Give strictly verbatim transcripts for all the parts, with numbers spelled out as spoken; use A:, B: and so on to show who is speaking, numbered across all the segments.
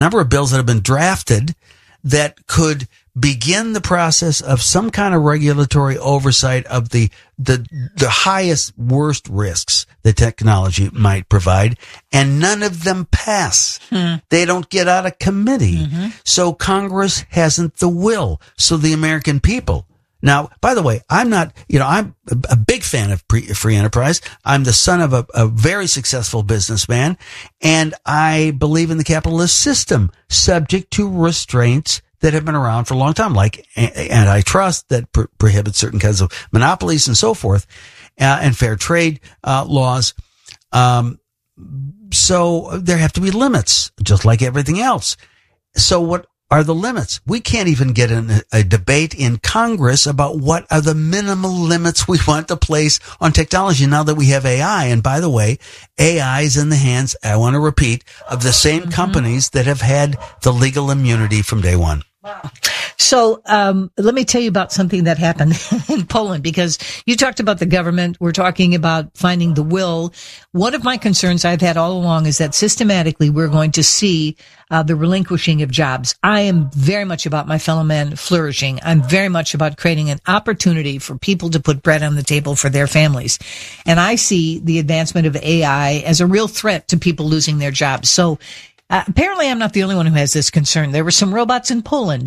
A: number of bills that have been drafted that could begin the process of some kind of regulatory oversight of the the the highest, worst risks that technology might provide, and none of them pass. Hmm. They don't get out of committee. Mm-hmm. So Congress hasn't the will. So the American people. Now, by the way, I'm not, you know, I'm a big fan of pre, free enterprise. I'm the son of a, a very successful businessman, and I believe in the capitalist system, subject to restraints that have been around for a long time, like antitrust that pr- prohibits certain kinds of monopolies and so forth, uh, and fair trade uh, laws. Um, so there have to be limits, just like everything else. So what are the limits? We can't even get in a, a debate in Congress about what are the minimal limits we want to place on technology now that we have A I. And by the way, A I is in the hands, I want to repeat, of the same mm-hmm. companies that have had the legal immunity from day one.
B: Wow. So, um, let me tell you about something that happened in Poland, because you talked about the government. We're talking about finding the will. One of my concerns I've had all along is that systematically we're going to see uh, the relinquishing of jobs. I am very much about my fellow man flourishing. I'm very much about creating an opportunity for people to put bread on the table for their families. And I see the advancement of A I as a real threat to people losing their jobs. So, Uh, apparently I'm not the only one who has this concern. There were some robots in Poland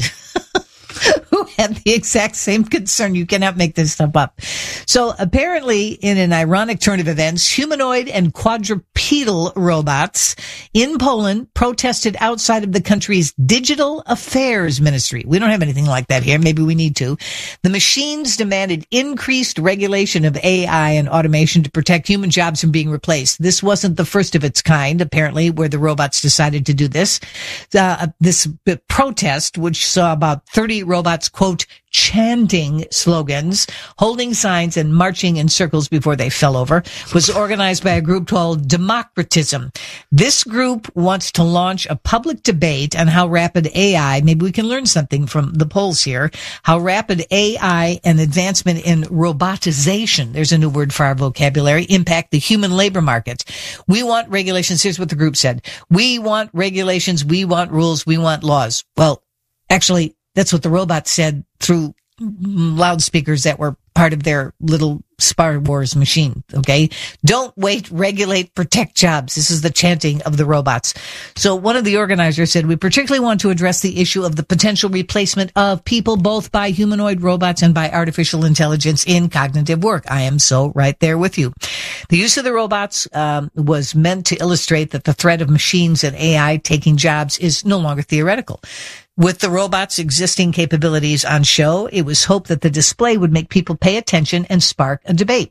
B: who had the exact same concern. You cannot make this stuff up. So apparently, in an ironic turn of events, humanoid and quadrupedal robots in Poland protested outside of the country's Digital Affairs Ministry. We don't have anything like that here. Maybe we need to. The machines demanded increased regulation of A I and automation to protect human jobs from being replaced. This wasn't the first of its kind, apparently, where the robots decided to do this. Uh, this protest, which saw about thirty robots, quote, chanting slogans, holding signs, and marching in circles before they fell over, was organized by a group called Democratism. This group wants to launch a public debate on how rapid A I, maybe we can learn something from the polls here, how rapid A I and advancement in robotization, there's a new word for our vocabulary, impact the human labor market. We want regulations. Here's what the group said. We want regulations. We want rules. We want laws. Well, actually, that's what the robots said through loudspeakers that were part of their little Star Wars machine, okay? Don't wait, regulate, protect jobs. This is the chanting of the robots. So one of the organizers said, we particularly want to address the issue of the potential replacement of people both by humanoid robots and by artificial intelligence in cognitive work. I am so right there with you. The use of the robots um, was meant to illustrate that the threat of machines and A I taking jobs is no longer theoretical. With the robots' existing capabilities on show, it was hoped that the display would make people pay attention and spark a debate.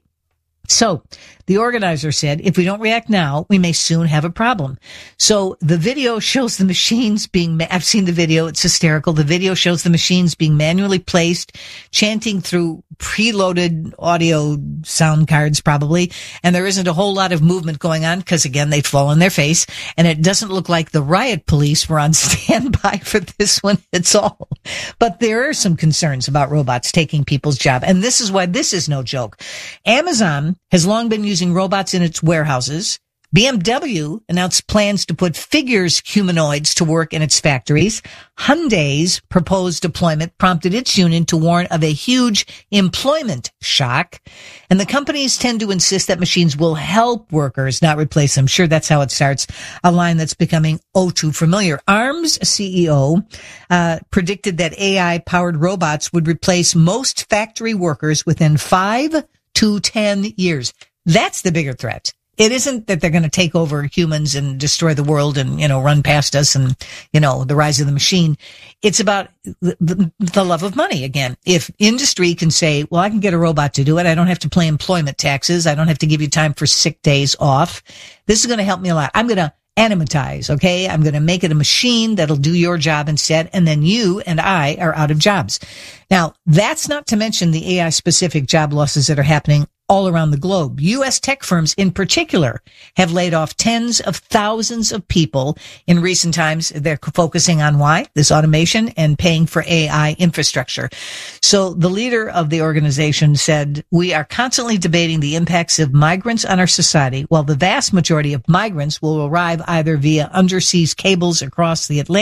B: So the organizer said, if we don't react now, we may soon have a problem. So the video shows the machines being, ma- I've seen the video. It's hysterical. The video shows the machines being manually placed, chanting through preloaded audio sound cards probably. And there isn't a whole lot of movement going on because, again, they'd fall on their face. And it doesn't look like the riot police were on standby for this one at all. But there are some concerns about robots taking people's job. And this is why this is no joke. Amazon has long been using robots in its warehouses. B M W announced plans to put figures humanoids to work in its factories. Hyundai's proposed deployment prompted its union to warn of a huge employment shock. And the companies tend to insist that machines will help workers, not replace them. Sure, that's how it starts. A line that's becoming oh too familiar. ARM's C E O uh, predicted that A I-powered robots would replace most factory workers within five to ten years. That's the bigger threat. It isn't that they're going to take over humans and destroy the world and, you know, run past us and, you know, the rise of the machine. It's about the, the, the love of money again. If industry can say, well, I can get a robot to do it. I don't have to pay employment taxes. I don't have to give you time for sick days off. This is going to help me a lot. I'm going to animatize, okay? I'm going to make it a machine that'll do your job instead, and then you and I are out of jobs. Now, that's not to mention the A I-specific job losses that are happening all around the globe. U S tech firms in particular have laid off tens of thousands of people in recent times. They're focusing on why? This automation and paying for A I infrastructure. So the leader of the organization said, we are constantly debating the impacts of migrants on our society, while the vast majority of migrants will arrive either via undersea cables across the Atlantic